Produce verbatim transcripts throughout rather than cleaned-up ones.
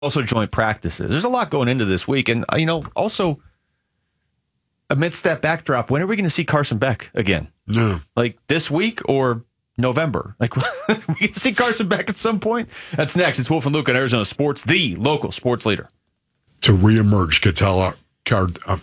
Also joint practices. There's a lot going into this week. And, you know, also amidst that backdrop, when are we going to see Carson Beck again? No. Like this week or November? Like we can see Carson Beck at some point? That's next. It's Wolf and Luke on Arizona Sports, the local sports leader. To reemerge, Ketel Card. Uh,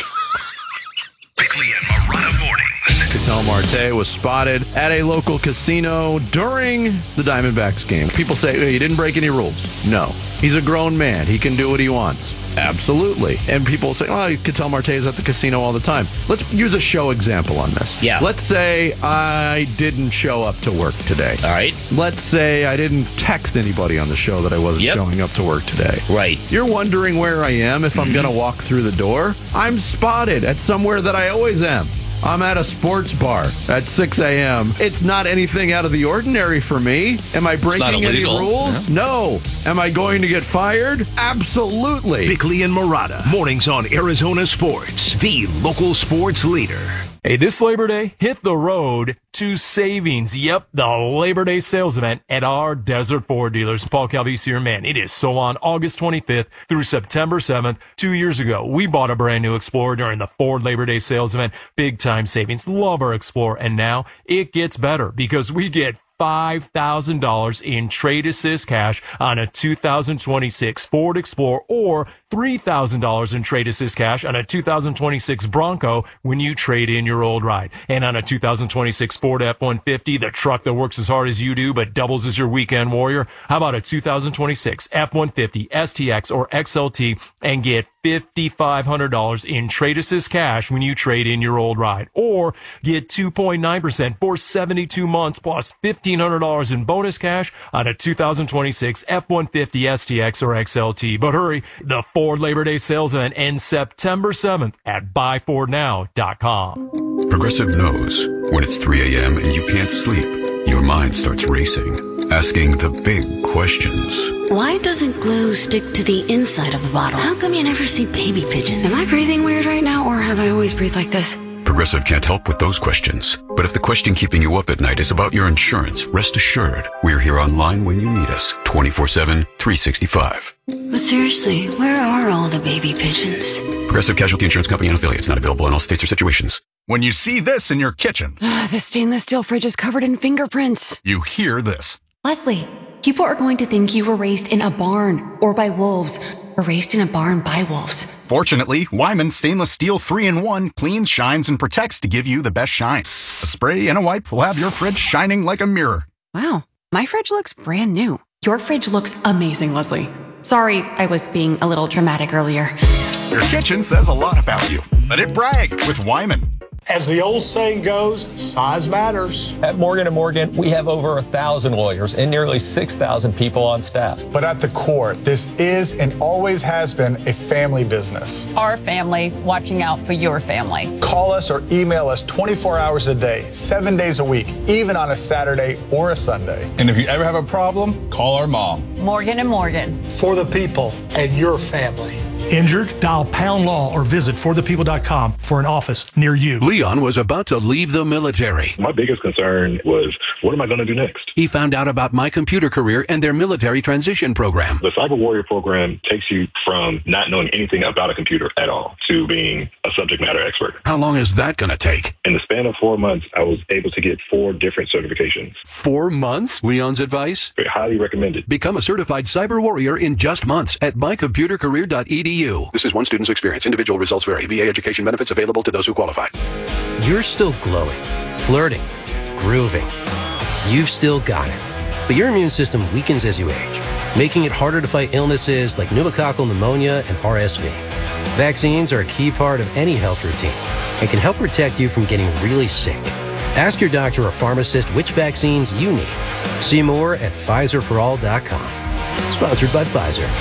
Bickley and Marotta mornings. Ketel Marte was spotted at a local casino during the Diamondbacks game. People say, hey, he didn't break any rules. No. He's a grown man. He can do what he wants. Absolutely. And people say, oh, Ketel Marte is at the casino all the time. Let's use a show example on this. Yeah. Let's say I didn't show up to work today. All right. Let's say I didn't text anybody on the show that I wasn't Yep. showing up to work today. Right. You're wondering where I am if I'm going to walk through the door? I'm spotted at somewhere that I always am. I'm at a sports bar at six a.m. It's not anything out of the ordinary for me. Am I breaking any rules? No. Am I going to get fired? Absolutely. Bickley and Marotta mornings on Arizona Sports, the local sports leader. Hey, this Labor Day, hit the road to Savings. Yep, the Labor Day sales event at our Desert Ford dealers. Paul Calvisi here, man. It is so on August twenty-fifth through September seventh. Two years ago, we bought a brand new Explorer during the Ford Labor Day sales event. Big time savings. Love our Explorer. And now it gets better because we get five thousand dollars in trade assist cash on a two thousand twenty-six Ford Explorer or three thousand dollars in trade assist cash on a two thousand twenty-six Bronco when you trade in your old ride. And on a two thousand twenty-six Ford F one fifty, the truck that works as hard as you do but doubles as your weekend warrior. How about a two thousand twenty-six F one fifty, S T X, or X L T and get five thousand five hundred dollars in trade assist cash when you trade in your old ride? Or get two point nine percent for seventy-two months plus fifteen hundred dollars in bonus cash on a two thousand twenty-six F one fifty, S T X, or X L T. But hurry, the Ford Labor Day sales event ends September seventh at buy ford now dot com. Progressive knows when it's three a.m. and you can't sleep, your mind starts racing, asking the big questions. Why doesn't glue stick to the inside of the bottle? How come you never see baby pigeons? Am I breathing weird right now, or have I always breathed like this? Progressive can't help with those questions. But if the question keeping you up at night is about your insurance, rest assured, we're here online when you need us, twenty-four seven, three sixty-five. But seriously, where are all the baby pigeons? Progressive Casualty Insurance Company and affiliates, not available in all states or situations. When you see this in your kitchen, The stainless steel fridge is covered in fingerprints. you hear this. Leslie, people are going to think you were raised in a barn or by wolves, or raised in a barn by wolves. Fortunately, Wyman Stainless Steel three in one cleans, shines, and protects to give you the best shine. A spray and a wipe will have your fridge shining like a mirror. Wow, my fridge looks brand new. Your fridge looks amazing, Leslie. Sorry, I was being a little dramatic earlier. Your kitchen says a lot about you. Let it brag with Wyman. As the old saying goes, size matters. At Morgan and Morgan, we have over a thousand lawyers and nearly six thousand people on staff. But at the core, this is and always has been a family business. Our family watching out for your family. Call us or email us twenty-four hours a day, seven days a week, even on a Saturday or a Sunday. And if you ever have a problem, call our mom. Morgan and Morgan. For the people and your family. Injured? Dial Pound Law or visit for the people dot com for an office near you. Leon was about to leave the military. My biggest concern was, what am I going to do next? He found out about My Computer Career and their military transition program. The Cyber Warrior program takes you from not knowing anything about a computer at all to being a subject matter expert. How long is that going to take? In the span of four months, I was able to get four different certifications. Four months? Leon's advice? Highly recommended. Become a certified cyber warrior in just months at my computer career dot e d u. This is one student's experience. Individual results vary. V A education benefits available to those who qualify. You're still glowing, flirting, grooving. You've still got it. But your immune system weakens as you age, making it harder to fight illnesses like pneumococcal pneumonia and R S V. Vaccines are a key part of any health routine and can help protect you from getting really sick. Ask your doctor or pharmacist which vaccines you need. See more at Pfizer for all dot com. Sponsored by Pfizer.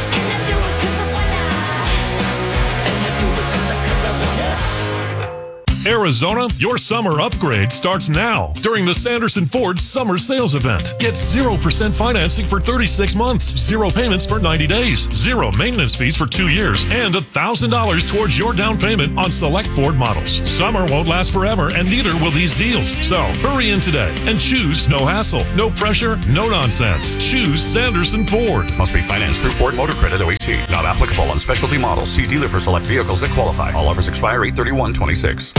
Arizona, your summer upgrade starts now during the Sanderson Ford Summer Sales Event. Get zero percent financing for thirty-six months, zero payments for ninety days, zero maintenance fees for two years, and one thousand dollars towards your down payment on select Ford models. Summer won't last forever, and neither will these deals. So hurry in today and choose no hassle, no pressure, no nonsense. Choose Sanderson Ford. Must be financed through Ford Motor Credit O E C. Not applicable on specialty models. See dealer for select vehicles that qualify. All offers expire eight thirty-one twenty-six.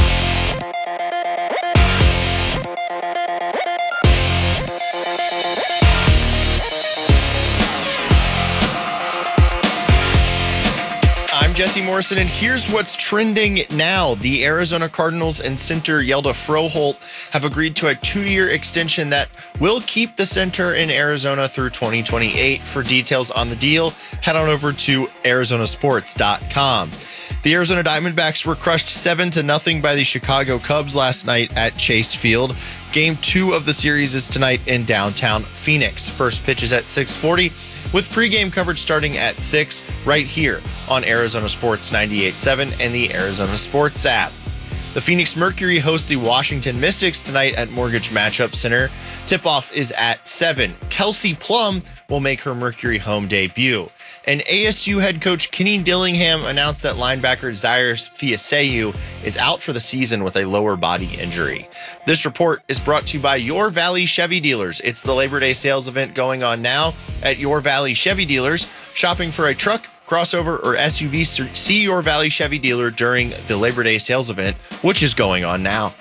I'm Jesse Morrison, and here's what's trending now. The Arizona Cardinals and center Yelda Froholt have agreed to a two-year extension that will keep the center in Arizona through twenty twenty-eight. For details on the deal, head on over to Arizona Sports dot com. The Arizona Diamondbacks were crushed seven to nothing by the Chicago Cubs last night at Chase Field. Game two of the series is tonight in downtown Phoenix. First pitch is at six forty, with pregame coverage starting at six right here on Arizona Sports ninety-eight point seven and the Arizona Sports app. The Phoenix Mercury host the Washington Mystics tonight at Mortgage Matchup Center. Tip-off is at seven. Kelsey Plum will make her Mercury home debut. And A S U head coach Kenny Dillingham announced that linebacker Zaire Fiaseu is out for the season with a lower body injury. This report is brought to you by Your Valley Chevy Dealers. It's the Labor Day sales event going on now at Your Valley Chevy Dealers. Shopping for a truck, crossover, or S U V, see Your Valley Chevy dealer during the Labor Day sales event, which is going on now.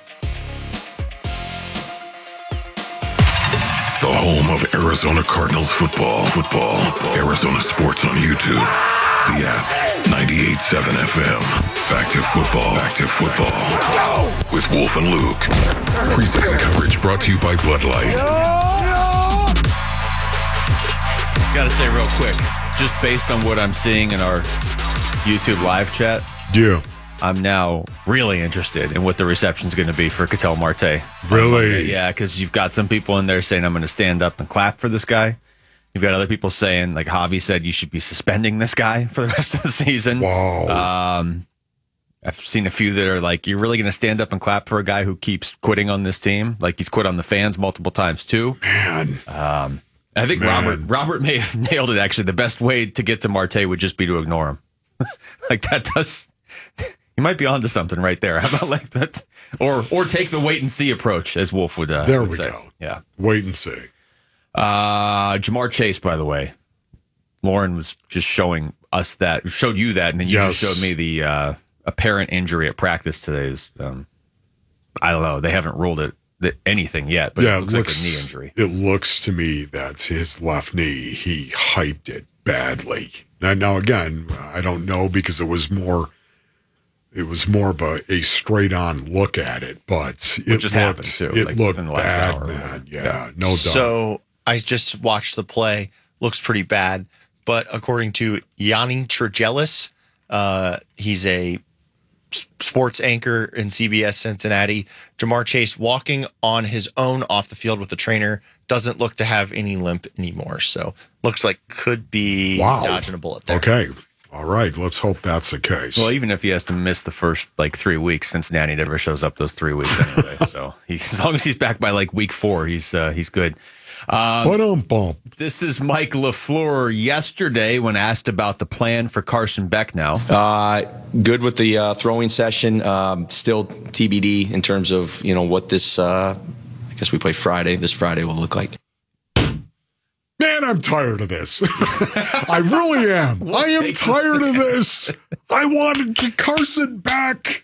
The home of Arizona Cardinals football. Football. Arizona Sports on YouTube. The app. ninety-eight point seven F M. Back to football. Back to football. With Wolf and Luke. Preseason coverage brought to you by Bud Light. Gotta say real quick, just based on what I'm seeing in our YouTube live chat. Yeah. I'm now really interested in what the reception's going to be for Ketel Marte. Really? Yeah, because you've got some people in there saying, I'm going to stand up and clap for this guy. You've got other people saying, like Javi said, you should be suspending this guy for the rest of the season. Wow. Um, I've seen a few that are like, you're really going to stand up and clap for a guy who keeps quitting on this team? Like he's quit on the fans multiple times too. Man. Um, I think Man. Robert Robert may have nailed it, actually. The best way to get to Marte would just be to ignore him. Like that does... You might be onto something right there. How about like that? Or or take the wait and see approach, as Wolf would uh, There would we say. go. Yeah. Wait and see. Uh, Jamar Chase, by the way. Lauren was just showing us that, showed you that, and then you Yes. just showed me the uh, apparent injury at practice today. Is um, I don't know. They haven't ruled it th- anything yet, but yeah, it looks, like a knee injury. It looks to me that his left knee, he hyped it badly. Now, now again, I don't know because it was more... It was more of a, a straight-on look at it, but it Which just looked, happened, too, It like, looked within the last bad, hour or man. whatever. Yeah, Yeah. no doubt. So I just watched the play. Looks pretty bad. But according to Yanni Tregelis, uh, he's a s- sports anchor in C B S Cincinnati. Jamar Chase walking on his own off the field with the trainer, doesn't look to have any limp anymore. So looks like could be Wow. dodging a bullet there. Okay. All right. Let's hope that's the case. Well, even if he has to miss the first like three weeks, Cincinnati never shows up those three weeks anyway. So he, as long as he's back by like week four, he's uh, he's good. Um, this is Mike LaFleur yesterday when asked about the plan for Carson Beck now. Uh, good with the uh, throwing session. Um, still T B D in terms of, you know, what this, uh, I guess we play Friday, this Friday will look like. Man, I'm tired of this. I really am. I am tired of this. I wanted Carson back.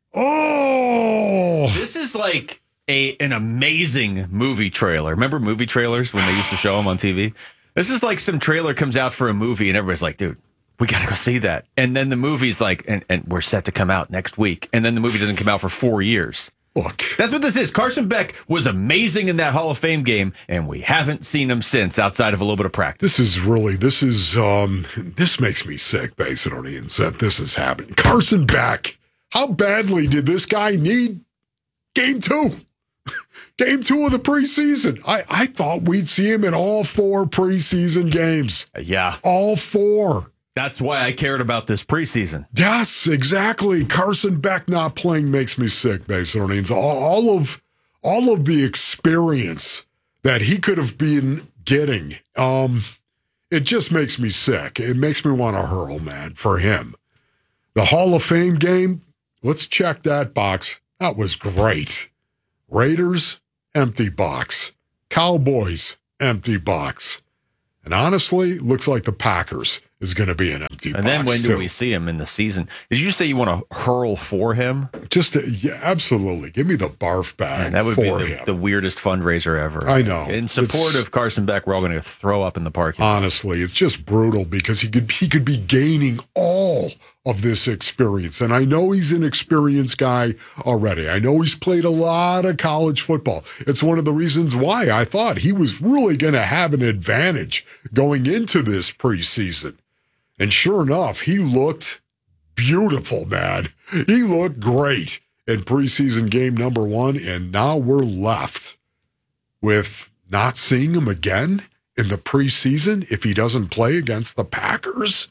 Oh. This is like a an amazing movie trailer. Remember movie trailers when they used to show them on T V? This is like some trailer comes out for a movie and everybody's like, dude, we got to go see that. And then the movie's like, and, and we're set to come out next week. And then the movie doesn't come out for four years. Look. That's what this is. Carson Beck was amazing in that Hall of Fame game, and we haven't seen him since outside of a little bit of practice. This is really, this is, um, this makes me sick, based on that this is happening. Carson Beck. How badly did this guy need game two? Game two of the preseason. I, I thought we'd see him in all four preseason games. Uh, yeah. All four. That's why I cared about this preseason. Yes, exactly. Carson Beck not playing makes me sick, Basinonians. All, all of all of the experience that he could have been getting, um, it just makes me sick. It makes me want to hurl, man, for him. The Hall of Fame game, let's check that box. That was great. Raiders, empty box. Cowboys, empty box. And honestly, looks like the Packers is going to be an empty box. And then when too. do we see him in the season? Did you say you want to hurl for him? Just to, yeah, absolutely. Give me the barf bag Man, that would for be the, him. the weirdest fundraiser ever. I know. In support It's- of Carson Beck, we're all going to throw up in the parking lot. Honestly, it's just brutal because he could he could be gaining all of this experience. And I know he's an experienced guy already. I know he's played a lot of college football. It's one of the reasons why I thought he was really going to have an advantage going into this preseason. And sure enough, he looked beautiful, man. He looked great in preseason game number one. And now we're left with not seeing him again in the preseason if he doesn't play against the Packers.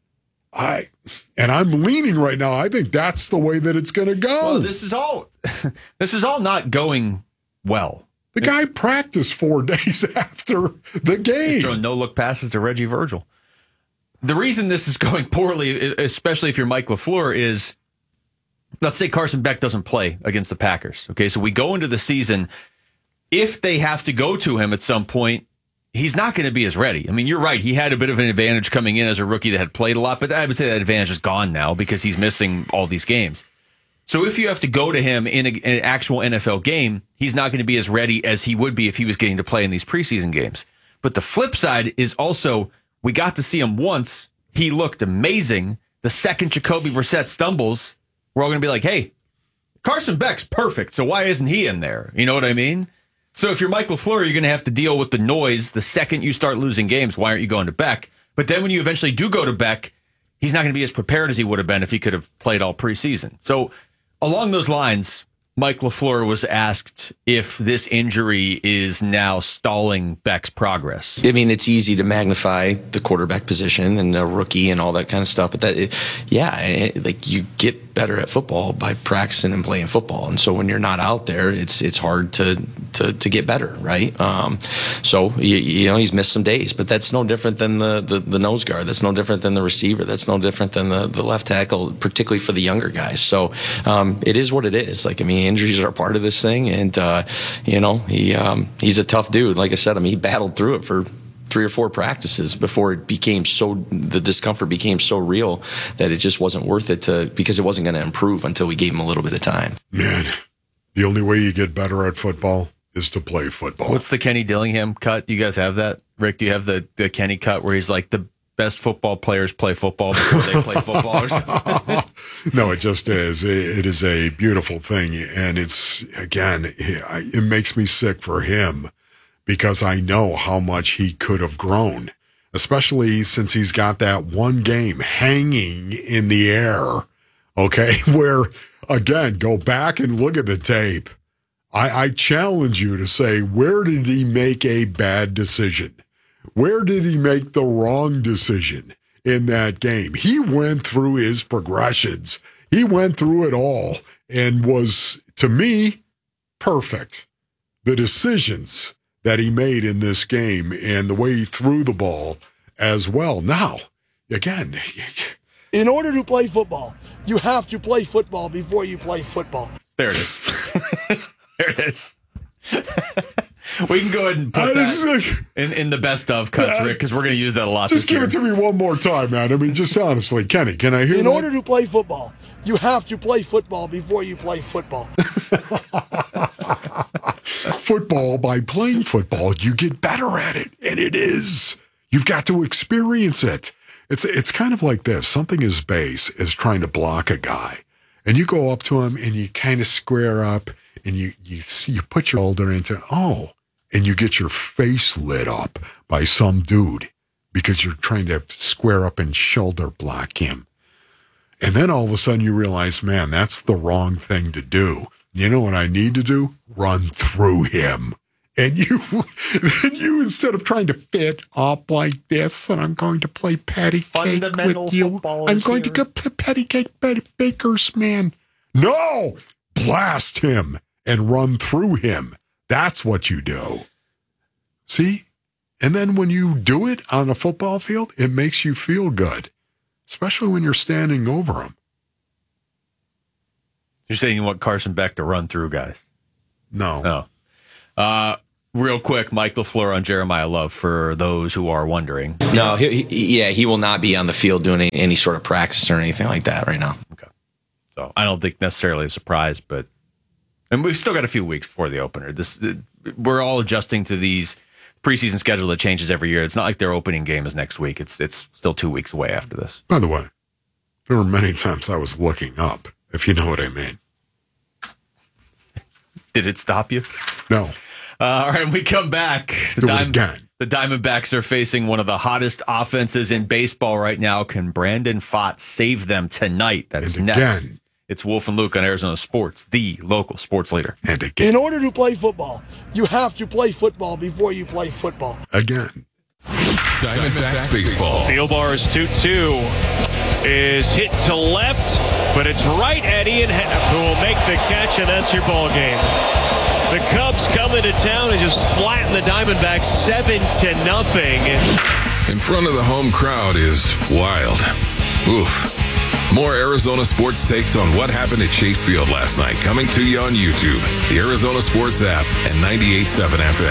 I and I'm leaning right now. I think that's the way that it's going to go. Well, this is all this is all not going well. The guy practiced four days after the game. He's throwing no-look passes to Reggie Virgil. The reason this is going poorly, especially if you're Mike LaFleur, is let's say Carson Beck doesn't play against the Packers. Okay, so we go into the season. If they have to go to him at some point, he's not going to be as ready. I mean, you're right. He had a bit of an advantage coming in as a rookie that had played a lot, but I would say that advantage is gone now because he's missing all these games. So if you have to go to him in, a, in an actual N F L game, he's not going to be as ready as he would be if he was getting to play in these preseason games. But the flip side is also, we got to see him once. He looked amazing. The second Jacoby Brissett stumbles, we're all going to be like, hey, Carson Beck's perfect, so why isn't he in there? You know what I mean? So if you're Mike LaFleur, you're going to have to deal with the noise the second you start losing games. Why aren't you going to Beck? But then when you eventually do go to Beck, he's not going to be as prepared as he would have been if he could have played all preseason. So along those lines, Mike LaFleur was asked if this injury is now stalling Beck's progress. I mean, it's easy to magnify the quarterback position and a rookie and all that kind of stuff, but that, it, yeah, it, like you get better at football by practicing and playing football, and so when you're not out there, it's it's hard to to, to get better, right? Um, so you, you know he's missed some days, but that's no different than the, the the nose guard. That's no different than the receiver. That's no different than the the left tackle, particularly for the younger guys. So um, it is what it is. Like I mean, injuries are a part of this thing, and uh, you know he um, he's a tough dude. Like I said, I mean he battled through it for three or four practices before it became so the discomfort became so real that it just wasn't worth it to because it wasn't going to improve until we gave him a little bit of time. Man, the only way you get better at football is to play football. What's the Kenny Dillingham cut? You guys have that? Rick, do you have the, the Kenny cut where he's like the best football players play football before they play football or something? No, it just is. It is a beautiful thing. And it's, again, it makes me sick for him because I know how much he could have grown, especially since he's got that one game hanging in the air, okay, where, again, go back and look at the tape. I, I challenge you to say, where did he make a bad decision? Where did he make the wrong decision in that game? He went through his progressions. He went through it all and was, to me, perfect. The decisions that he made in this game and the way he threw the ball as well. Now, again, in order to play football, you have to play football before you play football. There it is. There it is. We can go ahead and put that in, in the best of cuts, Rick, because we're going to use that a lot Just this give year. it to me one more time, man. I mean, just honestly, Kenny, can I hear In that? order to play football, you have to play football before you play football. Football, by playing football, you get better at it, and it is. You've got to experience it. It's it's kind of like this. Something as base as trying to block a guy, and you go up to him and you kind of square up, and you you you put your shoulder into oh, and you get your face lit up by some dude because you're trying to square up and shoulder block him. And then all of a sudden you realize, man, that's the wrong thing to do. You know what I need to do? Run through him And you, then you, instead of trying to fit up like this, and I'm going to play patty cake with you, I'm going to go play patty cake, patty bakers, man. No, blast him and run through him. That's what you do. See? And then when you do it on a football field, it makes you feel good, especially when you're standing over him. You're saying you want Carson Beck to run through guys? No. No. Uh, real quick, Mike LaFleur on Jeremiah Love, for those who are wondering. No, he, he, yeah, he will not be on the field doing any, any sort of practice or anything like that right now. Okay. So I don't think necessarily a surprise, but and we've still got a few weeks before the opener. This we're all adjusting to these preseason schedule that changes every year. It's not like their opening game is next week. It's it's still two weeks away after this. By the way, there were many times I was looking up, if you know what I mean. Did it stop you? No. Uh, all right, we come back. The, Do Dim- it again. the Diamondbacks are facing one of the hottest offenses in baseball right now. Can Brandon Pfaadt save them tonight? That's And next. again. It's Wolf and Luke on Arizona Sports, the local sports leader. And again. In order to play football, you have to play football before you play football. Again. Diamondbacks baseball. Thielbar's two two is hit to left, but it's right at Ian Hepp, who will make the catch, and that's your ball game. The Cubs come into town and just flatten the Diamondbacks seven to nothing. In front of the home crowd is wild. Oof. More Arizona sports takes on what happened at Chase Field last night, coming to you on YouTube, the Arizona Sports app, and ninety-eight point seven F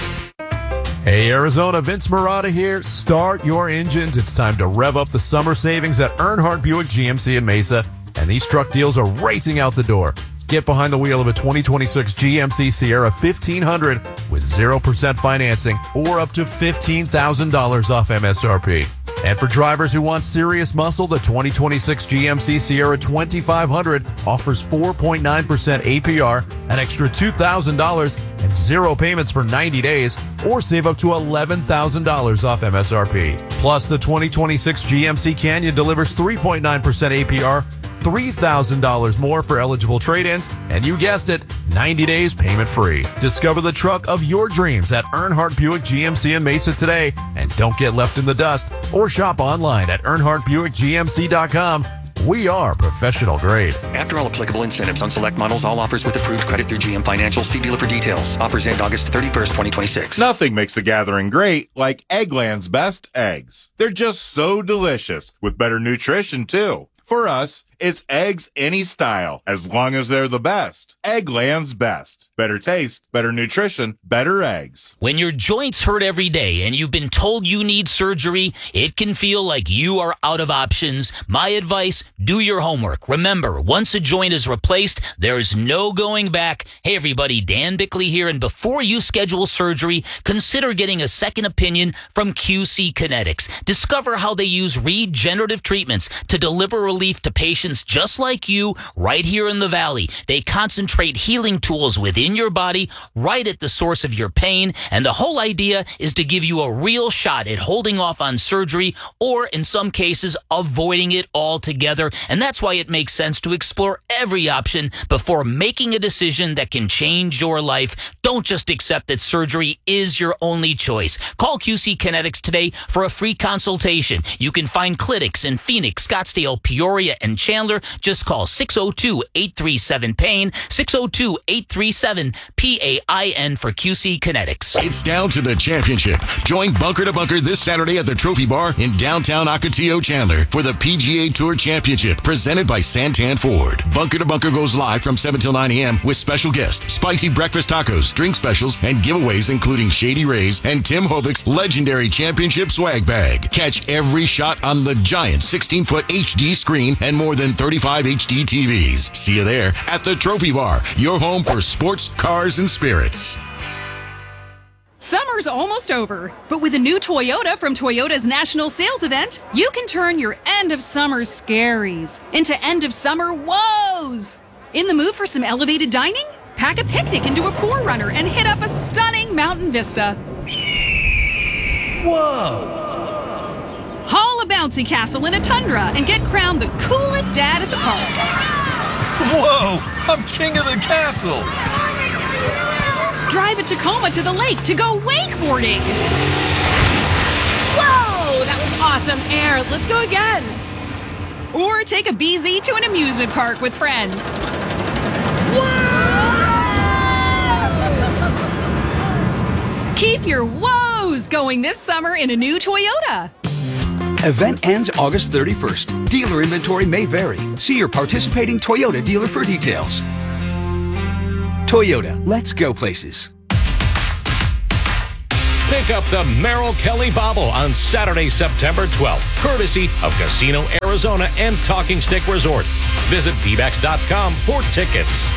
M. Hey Arizona, Vince Marotta here. Start your engines. It's time to rev up the summer savings at Earnhardt Buick G M C in Mesa, and these truck deals are racing out the door. Get behind the wheel of a twenty twenty-six G M C Sierra fifteen hundred with zero percent financing or up to fifteen thousand dollars off M S R P. And for drivers who want serious muscle, the twenty twenty-six G M C Sierra twenty-five hundred offers four point nine percent A P R, an extra two thousand dollars, and zero payments for ninety days, or save up to eleven thousand dollars off M S R P. Plus, the twenty twenty-six G M C Canyon delivers three point nine percent A P R, three thousand dollars more for eligible trade-ins, and you guessed it, ninety days payment free. Discover the truck of your dreams at Earnhardt Buick G M C in Mesa today, and don't get left in the dust, or shop online at earnhardt buick g m c dot com. We are professional grade. After all applicable incentives on select models, all offers with approved credit through G M Financial. See dealer for details. Offers end August thirty-first, twenty twenty-six. Nothing makes a gathering great like Eggland's best eggs. They're just so delicious, with better nutrition too. For us, it's eggs any style, as long as they're the best. Eggland's best. Better taste, better nutrition, better eggs. When your joints hurt every day and you've been told you need surgery, it can feel like you are out of options. My advice, do your homework. Remember, once a joint is replaced, there's no going back. Hey everybody, Dan Bickley here, and before you schedule surgery, consider getting a second opinion from Q C Kinetics. Discover how they use regenerative treatments to deliver relief to patients just like you right here in the Valley. They concentrate healing tools within your body right at the source of your pain, and the whole idea is to give you a real shot at holding off on surgery, or in some cases avoiding it altogether. And that's why it makes sense to explore every option before making a decision that can change your life. Don't just accept that surgery is your only choice. Call Q C Kinetics today for a free consultation. You can find clinics in Phoenix, Scottsdale, Peoria, and Chandler. Just call six oh two, eight three seven, pain, six oh two, eight three seven, P A I N for Q C Kinetics. It's down to the championship. Join Bunker to Bunker this Saturday at the Trophy Bar in downtown Ocotillo, Chandler for the P G A Tour Championship presented by Santan Ford. Bunker to Bunker goes live from seven till nine a.m. with special guests, spicy breakfast tacos, drink specials, and giveaways including Shady Rays and Tim Hovig's legendary championship swag bag. Catch every shot on the giant sixteen-foot H D screen and more than thirty-five H D T Vs. See you there at the Trophy Bar, your home for sports, cars, and spirits. Summer's almost over, but with a new Toyota from Toyota's National Sales Event, you can turn your end of summer scaries into end of summer woes. In the mood for some elevated dining? Pack a picnic into a four runner and hit up a stunning mountain vista. Whoa! Haul a bouncy castle in a tundra and get crowned the coolest dad at the park. Whoa! I'm king of the castle! Drive a Tacoma to the lake to go wakeboarding. Whoa, that was awesome air. Let's go again. Or take a B Z to an amusement park with friends. Whoa! Keep your woes going this summer in a new Toyota. Event ends August thirty-first. Dealer inventory may vary. See your participating Toyota dealer for details. Toyota, let's go places. Pick up the Merrill Kelly Bobble on Saturday, September twelfth, courtesy of Casino Arizona and Talking Stick Resort. Visit D backs dot com for tickets.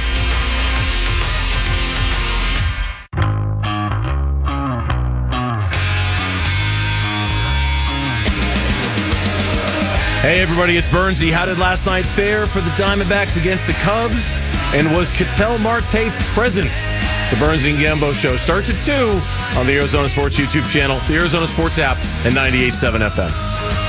Hey everybody, it's Bernsey. How did last night fare for the Diamondbacks against the Cubs? And was Ketel Marte present? The Bernsey and Gambo Show starts at two on the Arizona Sports YouTube channel, the Arizona Sports app, and ninety-eight point seven F M.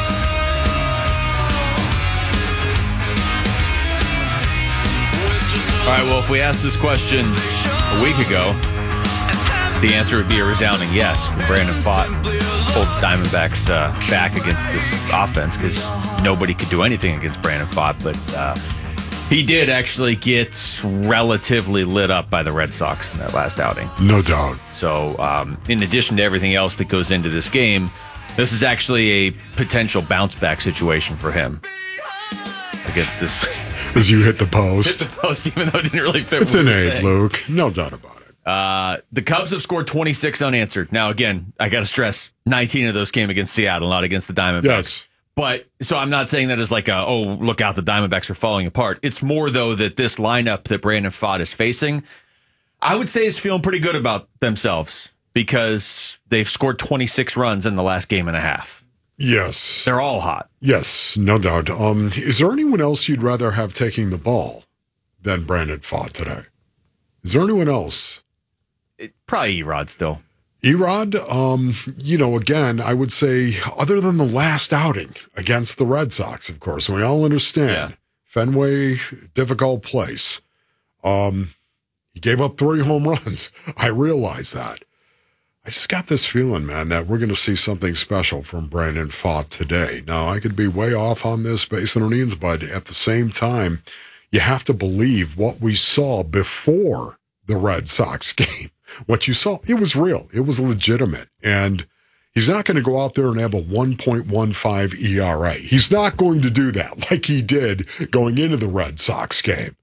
All right, well, if we asked this question a week ago, the answer would be a resounding yes. Brandon Pfaadt pulled the Diamondbacks uh, back against this offense because nobody could do anything against Brandon Pfaadt, but uh, he did actually get relatively lit up by the Red Sox in that last outing. No doubt. So um, in addition to everything else that goes into this game, this is actually a potential bounce-back situation for him against this. As you hit the post. Hit the post, even though it didn't really fit. It's innate, Luke. No doubt about it. Uh, the Cubs have scored twenty-six unanswered. Now, again, I got to stress, nineteen of those came against Seattle, not against the Diamondbacks. Yes. But, so I'm not saying that as like, a, oh, look out, the Diamondbacks are falling apart. It's more, though, that this lineup that Brandon Pfaadt is facing, I would say is feeling pretty good about themselves because they've scored twenty-six runs in the last game and a half. Yes. They're all hot. Yes, no doubt. Um, is there anyone else you'd rather have taking the ball than Brandon Pfaadt today? Is there anyone else? It, probably Erod still. Erod, um, you know, again, I would say other than the last outing against the Red Sox, of course, we all understand yeah. Fenway, difficult place. Um, he gave up three home runs. I realize that. I just got this feeling, man, that we're going to see something special from Brandon Pfaadt today. Now, I could be way off on this based on Orleans, but at the same time, you have to believe what we saw before the Red Sox game. What you saw, it was real. It was legitimate. And he's not going to go out there and have a one point one five E R A. He's not going to do that like he did going into the Red Sox game.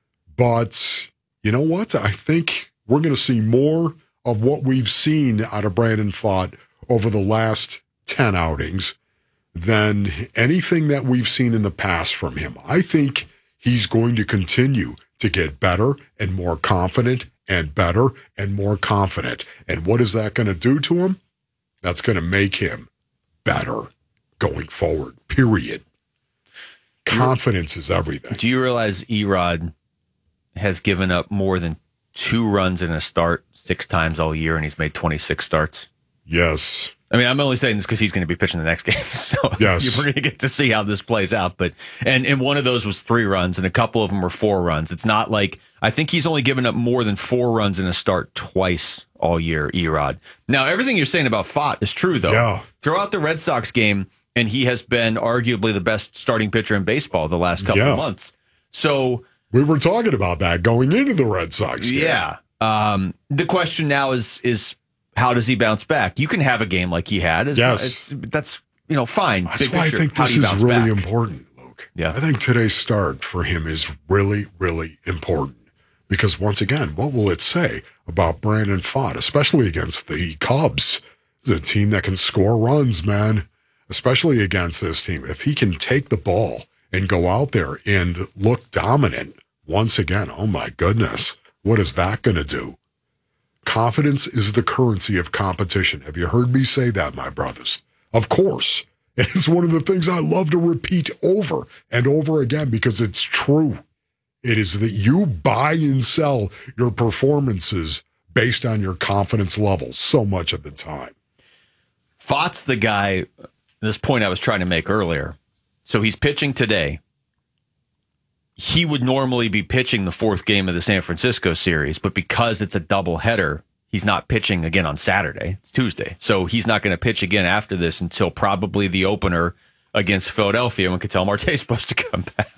But you know what? I think we're going to see more of what we've seen out of Brandon Pfaadt over the last ten outings than anything that we've seen in the past from him. I think he's going to continue to get better and more confident and better and more confident. And what is that going to do to him? That's going to make him better going forward, period. Confidence is everything. Do you realize Erod has given up more than two runs in a start six times all year, and he's made twenty-six starts? Yes. I mean, I'm only saying this because he's going to be pitching the next game, so yes. We're going to get to see how this plays out. But and and one of those was three runs, and a couple of them were four runs. It's not like I think he's only given up more than four runs in a start twice all year. Erod. Now, everything you're saying about Pfaadt is true, though. Yeah. Throughout the Red Sox game, and he has been arguably the best starting pitcher in baseball the last couple yeah. of months. So we were talking about that going into the Red Sox game. Yeah. Um, the question now is is. How does he bounce back? You can have a game like he had. It's, yes. It's, that's, you know, fine. That's Big why picture. I think How this do you is bounce really back? important, Luke. Yeah. I think today's start for him is really, really important. Because once again, what will it say about Brandon Pfaadt, especially against the Cubs? It's a team that can score runs, man, especially against this team. If he can take the ball and go out there and look dominant once again, oh my goodness, what is that going to do? Confidence is the currency of competition. Have you heard me say that, my brothers? Of course. It's one of the things I love to repeat over and over again because it's true. It is that you buy and sell your performances based on your confidence levels so much of the time. Pfaadt's the guy, this point I was trying to make earlier. So he's pitching today. He would normally be pitching the fourth game of the San Francisco series, but because it's a doubleheader, he's not pitching again on Saturday. It's Tuesday. So he's not going to pitch again after this until probably the opener against Philadelphia when Ketel Marte is supposed to come back.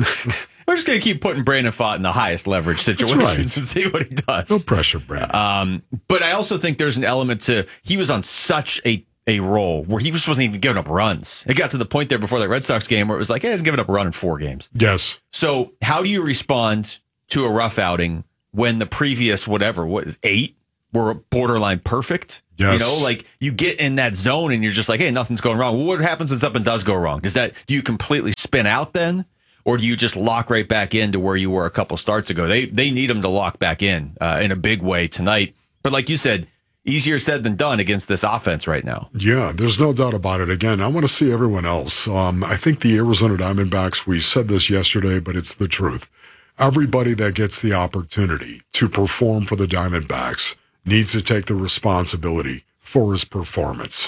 We're just going to keep putting Brandon Pfaadt in the highest leverage situations right. and see what he does. No pressure, Brandon. Um, but I also think there's an element to, he was on such a, a roll where he just wasn't even giving up runs. It got to the point there before that Red Sox game where it was like, hey, he's given up a run in four games. Yes. So how do you respond to a rough outing when the previous, whatever, what, eight were borderline perfect? Yes. You know, like you get in that zone and you're just like, hey, nothing's going wrong. Well, what happens when something does go wrong? Does that, do you completely spin out then? Or do you just lock right back into where you were a couple starts ago? They they need them to lock back in uh, in a big way tonight. But like you said, easier said than done against this offense right now. Yeah, there's no doubt about it. Again, I want to see everyone else. Um, I think the Arizona Diamondbacks, we said this yesterday, but it's the truth. Everybody that gets the opportunity to perform for the Diamondbacks needs to take the responsibility for his performance.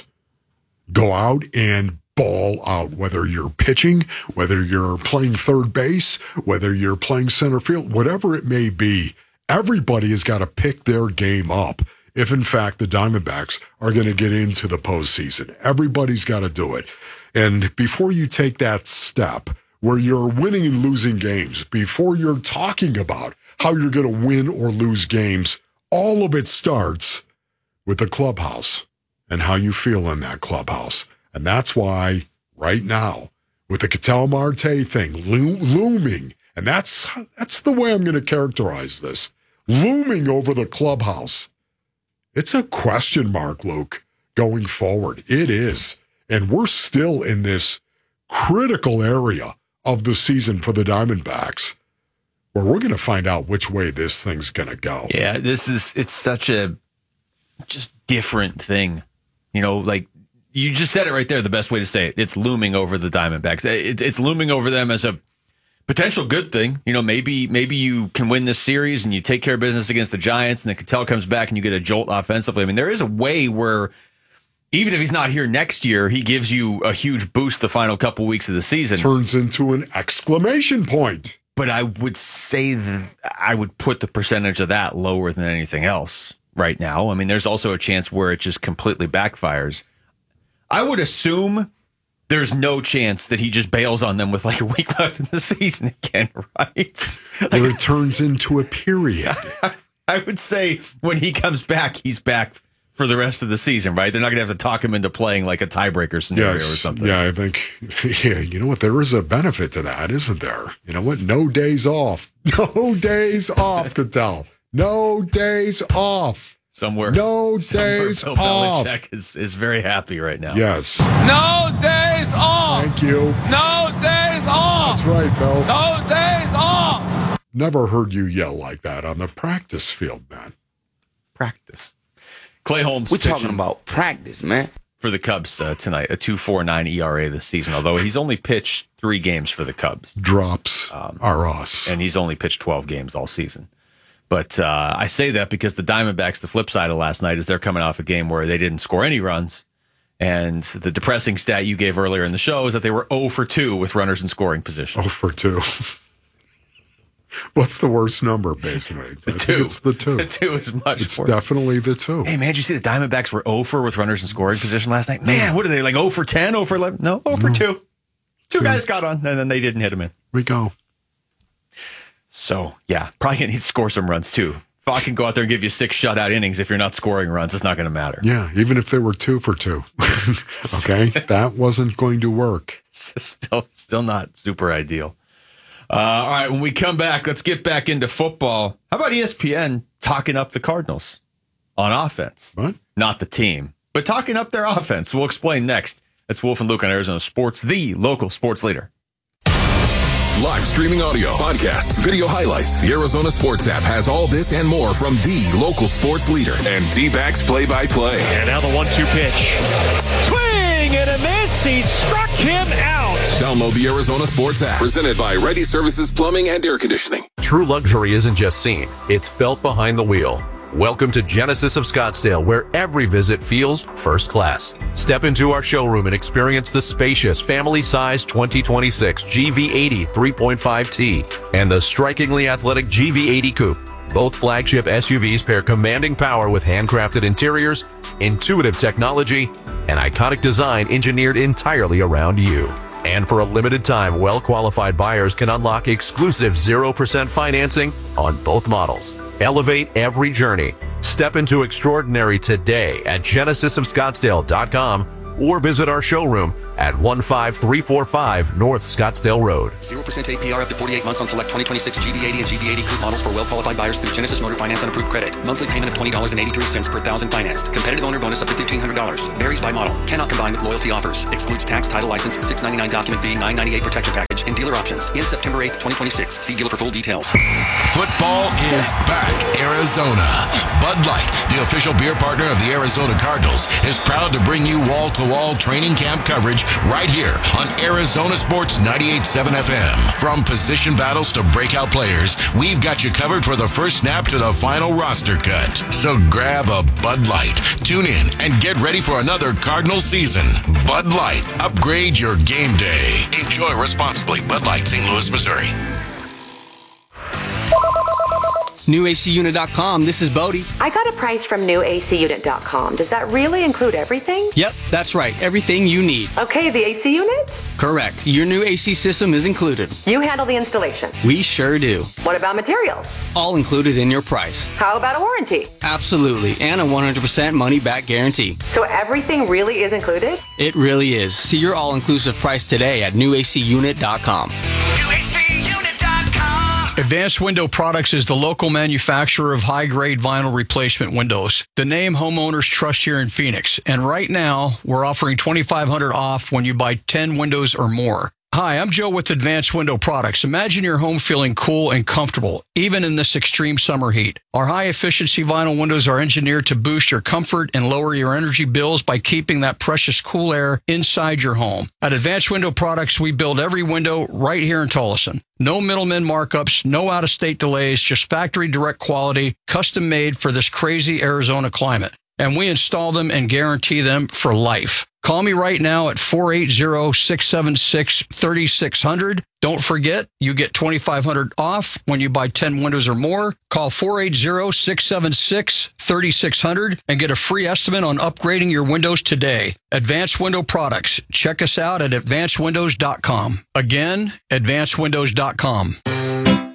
Go out and ball out, whether you're pitching, whether you're playing third base, whether you're playing center field, whatever it may be. Everybody has got to pick their game up if, in fact, the Diamondbacks are going to get into the postseason. Everybody's got to do it. And before you take that step where you're winning and losing games, before you're talking about how you're going to win or lose games, all of it starts with the clubhouse and how you feel in that clubhouse. And that's why right now, with the Ketel Marte thing lo- looming, and that's that's the way I'm going to characterize this, looming over the clubhouse, it's a question mark, Luke, going forward. It is. And we're still in this critical area of the season for the Diamondbacks where we're going to find out which way this thing's going to go. Yeah, this is, it's such a just different thing. You know, like, you just said it right there, the best way to say it. It's looming over the Diamondbacks. It, it's looming over them as a potential good thing. You know, maybe maybe you can win this series and you take care of business against the Giants and then Ketel comes back and you get a jolt offensively. I mean, there is a way where even if he's not here next year, he gives you a huge boost the final couple weeks of the season. Turns into an exclamation point. But I would say that I would put the percentage of that lower than anything else right now. I mean, there's also a chance where it just completely backfires. I would assume there's no chance that he just bails on them with like a week left in the season again, right? Like, or it turns into a period. I would say when he comes back, he's back for the rest of the season, right? They're not going to have to talk him into playing like a tiebreaker scenario yes. or something. Yeah, I think, yeah, you know what? There is a benefit to that, isn't there? You know what? No days off. No days off, Ketel. No days off. Somewhere, no somewhere days Bill off. Belichick is, is very happy right now. Yes. No days off. Thank you. No days off. That's right, Bill. No days off. Never heard you yell like that on the practice field, man. Practice. Clay Holmes. We're talking about practice, man. For the Cubs uh, tonight, a two point four nine E R A this season, although he's only pitched three games for the Cubs. Drops um, are us. And he's only pitched twelve games all season. But uh, I say that because the Diamondbacks, the flip side of last night is they're coming off a game where they didn't score any runs. And the depressing stat you gave earlier in the show is that they were zero for two with runners in scoring position. zero for two. What's the worst number, base rates? The I two. think it's the two. The two is much It's worse. definitely the two. Hey, man, did you see the Diamondbacks were zero for with runners in scoring position last night? Man, what are they, like zero for ten, zero for eleven? No, zero for two. Two guys got on, and then they didn't hit him in. We go. So, yeah, probably going to need to score some runs, too. If I can go out there and give you six shutout innings, if you're not scoring runs, it's not going to matter. Yeah, even if they were two for two. Okay, that wasn't going to work. Still, still not super ideal. Uh, all right, when we come back, let's get back into football. How about E S P N talking up the Cardinals on offense? What? Not the team, but talking up their offense. We'll explain next. That's Wolf and Luke on Arizona Sports, the local sports leader. Live streaming audio, podcasts, video highlights. The Arizona Sports app has all this and more from the local sports leader and D-backs play-by-play. And now the one two pitch. Swing and a miss. He struck him out. Download the Arizona Sports app. Presented by Ready Services Plumbing and Air Conditioning. True luxury isn't just seen, it's felt behind the wheel. Welcome to Genesis of Scottsdale, where every visit feels first class. Step into our showroom and experience the spacious, family-sized twenty twenty-six G V eighty three point five T and the strikingly athletic G V eighty Coupe. Both flagship S U Vs pair commanding power with handcrafted interiors, intuitive technology, and iconic design engineered entirely around you. And for a limited time, well-qualified buyers can unlock exclusive zero percent financing on both models. Elevate every journey. Step into extraordinary today at genesis of scottsdale dot com or visit our showroom at one five three four five North Scottsdale Road. zero percent A P R up to forty-eight months on select twenty twenty-six G V eighty and G V eighty Coupe models for well-qualified buyers through Genesis Motor Finance on approved credit. Monthly payment of twenty dollars and eighty-three cents per thousand financed. Competitive owner bonus up to fifteen hundred dollars. Varies by model. Cannot combine with loyalty offers. Excludes tax, title, license, six ninety-nine document B, nine ninety-eight protection package, and dealer options. In September eighth, twenty twenty-six. See dealer for full details. Football is back, Arizona. Bud Light, the official beer partner of the Arizona Cardinals, is proud to bring you wall-to-wall training camp coverage right here on Arizona Sports ninety-eight point seven F M. From position battles to breakout players, we've got you covered for the first snap to the final roster cut. So grab a Bud Light, tune in, and get ready for another Cardinal season. Bud Light, upgrade your game day. Enjoy responsibly. Bud Light, Saint Louis, Missouri. new A C unit dot com, this is Bodie. I got a price from new A C unit dot com. Does that really include everything? Yep, that's right. Everything you need. Okay, the A C unit? Correct. Your new A C system is included. You handle the installation. We sure do. What about materials? All included in your price. How about a warranty? Absolutely. And a one hundred percent money-back guarantee. So everything really is included? It really is. See your all-inclusive price today at new A C unit dot com. new A C unit dot com. Advanced Window Products is the local manufacturer of high-grade vinyl replacement windows. The name homeowners trust here in Phoenix. And right now, we're offering twenty-five hundred dollars off when you buy ten windows or more. Hi, I'm Joe with Advanced Window Products. Imagine your home feeling cool and comfortable, even in this extreme summer heat. Our high-efficiency vinyl windows are engineered to boost your comfort and lower your energy bills by keeping that precious cool air inside your home. At Advanced Window Products, we build every window right here in Tolleson. No middlemen markups, no out-of-state delays, just factory direct quality, custom made for this crazy Arizona climate. And we install them and guarantee them for life. Call me right now at four eight zero, six seven six, three six zero zero. Don't forget, you get twenty-five hundred dollars off when you buy ten windows or more. Call four eight zero, six seven six, three six zero zero and get a free estimate on upgrading your windows today. Advanced Window Products. Check us out at advanced windows dot com. Again, advanced windows dot com.